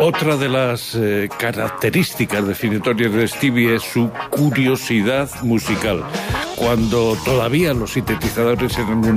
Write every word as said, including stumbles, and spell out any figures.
Otra de las eh, características definitorias de Stevie es su curiosidad musical. Cuando todavía los sintetizadores eran una